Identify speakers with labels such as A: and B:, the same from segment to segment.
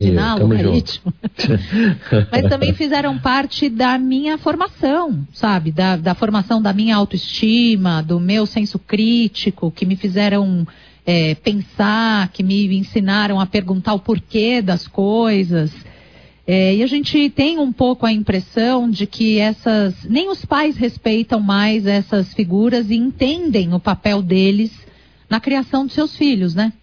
A: ensinar o algoritmo. Mas também fizeram parte da minha formação, sabe? Da formação da minha autoestima, do meu senso crítico, que me fizeram pensar, que me ensinaram a perguntar o porquê das coisas. E a gente tem um pouco a impressão de que nem os pais respeitam mais essas figuras e entendem o papel deles na criação dos seus filhos, né?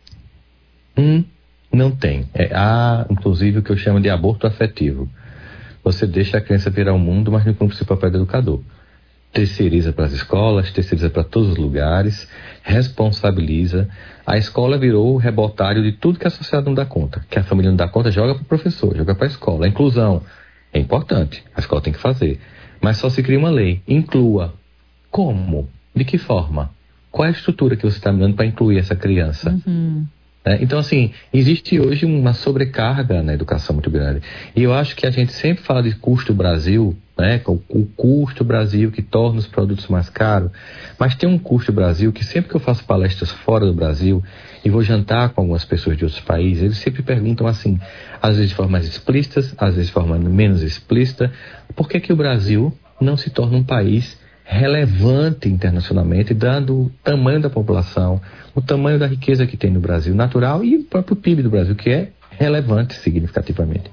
B: Não tem. Há, inclusive, o que eu chamo de aborto afetivo. Você deixa a criança virar o mundo, mas não cumpre o seu papel de educador. Terceiriza para as escolas, terceiriza para todos os lugares, responsabiliza. A escola virou o rebotário de tudo que a sociedade não dá conta. Que a família não dá conta, joga para o professor, joga para a escola. A inclusão é importante, a escola tem que fazer. Mas só se cria uma lei. Inclua. Como? De que forma? Qual é a estrutura que você está me dando para incluir essa criança? Então, assim, existe hoje uma sobrecarga na educação muito grande. E eu acho que a gente sempre fala de custo Brasil, né? O custo Brasil que torna os produtos mais caros. Mas tem um custo Brasil que sempre que eu faço palestras fora do Brasil e vou jantar com algumas pessoas de outros países, eles sempre perguntam assim, às vezes de forma mais explícita, às vezes de forma menos explícita, por que o Brasil não se torna um país relevante internacionalmente, dado o tamanho da população, o tamanho da riqueza que tem no Brasil natural e o próprio PIB do Brasil, que é relevante significativamente.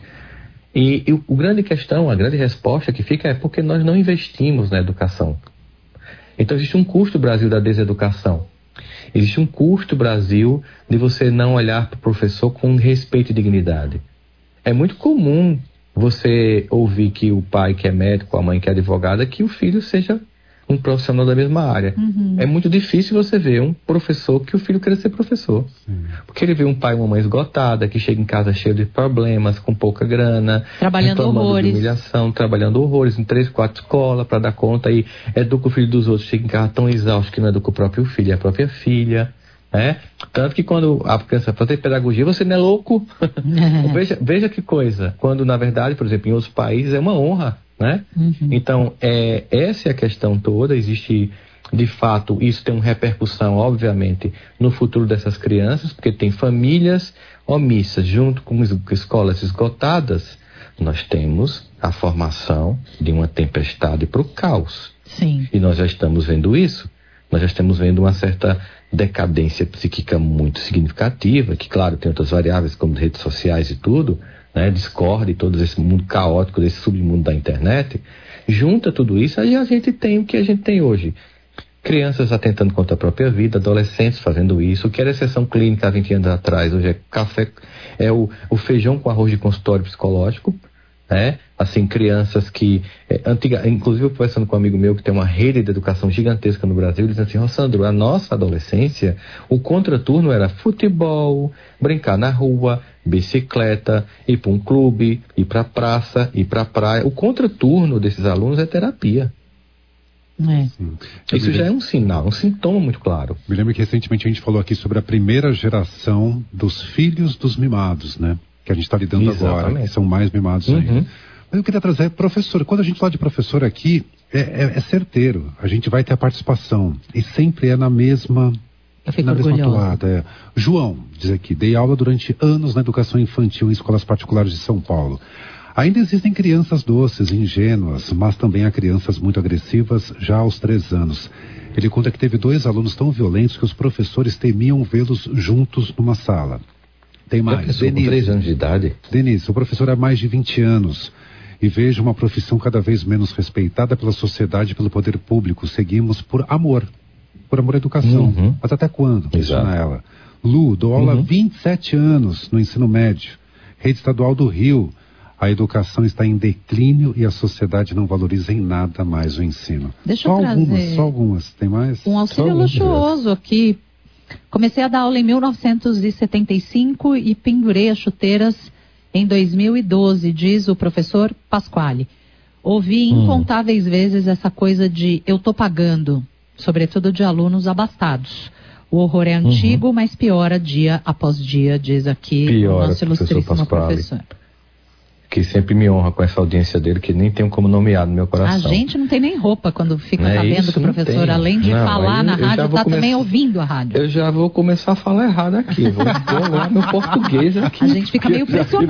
B: E a grande questão, a grande resposta que fica é porque nós não investimos na educação. Então existe um custo Brasil da deseducação. Existe um custo Brasil de você não olhar para o professor com respeito e dignidade. É muito comum você ouvir que o pai que é médico, a mãe que é advogada, que o filho seja um profissional da mesma área. É muito difícil você ver um professor que o filho queira ser professor. Porque ele vê um pai e uma mãe esgotada, que chega em casa cheio de problemas, com pouca grana,
A: trabalhando horrores,
B: de humilhação, trabalhando horrores em 3, 4 escolas para dar conta, e educa o filho dos outros, chega em casa tão exausto que não educa o próprio filho, é a própria filha. Tanto que quando a criança faz pedagogia, você não é louco? veja que coisa. Quando, na verdade, por exemplo, em outros países é uma honra, né? Então, essa é a questão toda. Existe, de fato, isso tem uma repercussão, obviamente, no futuro dessas crianças, porque tem famílias omissas junto com escolas esgotadas. Nós temos a formação de uma tempestade para o caos.
A: Sim.
B: E nós já estamos vendo isso. Nós já estamos vendo uma certa decadência psíquica muito significativa, que, claro, tem outras variáveis, como redes sociais e tudo, né, Discord e todo esse mundo caótico, desse submundo da internet. Junta tudo isso, aí a gente tem o que a gente tem hoje. Crianças atentando contra a própria vida, adolescentes fazendo isso. O que era exceção clínica há 20 anos atrás, hoje é café, é o feijão com arroz de consultório psicológico. Assim, crianças que, inclusive eu conversando com um amigo meu que tem uma rede de educação gigantesca no Brasil, ele diz assim: Sandro, a nossa adolescência, o contraturno era futebol, brincar na rua, bicicleta, ir para um clube, ir para a praça, ir para a praia. O contraturno desses alunos é terapia. Isso já é um sinal, um sintoma muito claro.
C: Me lembro que recentemente a gente falou aqui sobre a primeira geração dos filhos dos mimados, né? Que a gente está lidando agora, que são mais mimados ainda. Mas eu queria trazer, professor, quando a gente fala de professor aqui, é certeiro. A gente vai ter a participação. E sempre é na mesma toada. João, diz aqui, dei aula durante anos na educação infantil em escolas particulares de São Paulo. Ainda existem crianças doces, ingênuas, mas também há crianças muito agressivas já aos 3 anos. Ele conta que teve 2 alunos tão violentos que os professores temiam vê-los juntos numa sala. Tem mais.
B: Denise, com 3 anos de idade.
C: Denise, o professor há mais de 20 anos e vejo uma profissão cada vez menos respeitada pela sociedade e pelo poder público. Seguimos por amor à educação. Mas até quando? Questiona ela. Lu, dou aula há 27 anos no ensino médio. Rede Estadual do Rio. A educação está em declínio e a sociedade não valoriza em nada mais o ensino.
A: Deixa eu trazer
C: só algumas. Tem mais?
A: Um auxílio luxuoso aqui. Comecei a dar aula em 1975 e pendurei as chuteiras em 2012, diz o professor Pasquale. Ouvi incontáveis vezes essa coisa de eu tô pagando, sobretudo de alunos abastados. O horror é antigo, mas piora dia após dia, diz aqui o nosso ilustríssimo professor.
B: Que sempre me honra com essa audiência dele, que nem tenho como nomear no meu coração.
A: A gente não tem nem roupa quando fica sabendo que o professor, além de falar na rádio, está também ouvindo a rádio.
B: Eu já vou começar a falar errado aqui. Vou lá meu português aqui.
A: A gente fica meio pressionado.